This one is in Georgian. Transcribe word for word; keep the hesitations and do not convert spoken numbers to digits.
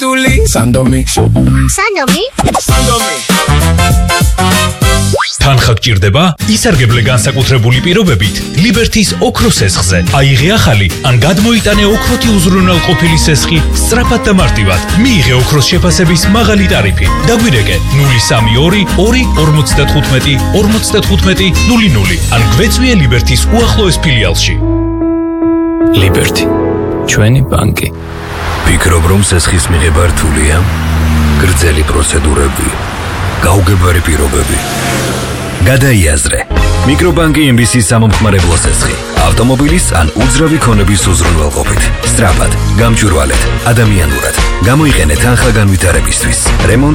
ხატული სანდომი სანდომი სანდომი თანხა გჭირდება? ისარგებლე განსაკუთრებული პირობებით ლიბერთის ოქროს სესხზე. აიღე ახალი ან გადმოიტანე ოქროთი უზრუნველყოფილი სესხი სწრაფად და მარტივად. მიიღე ოქროს შეფასების მაღალი ტარიფი. დაგვირეკე ნული სამი ორი ორი ორმოცდათხუთმეტი ორმოცდათხუთმეტი ნული ნული ან გვეწვიე ლიბერთის უახლოეს ფილიალში. ლიბერთი, ჩვენი ბანკი. ფიქრობ, რომ სესხის მიღება რთულია? გრძელი პროცედურები, გაუგებარი პირობები. გადაიაზრე. მიკრობანკი ემ ბი სი-ის სამომხმარებლო სესხი. ავტომობილის ან უძრავი ქონების უზრუნველყოფით. სწრაფად, გამჭვირვალედ, ადამიანურად. გამოიყენე თანხა განვითარებისთვის. რემონტ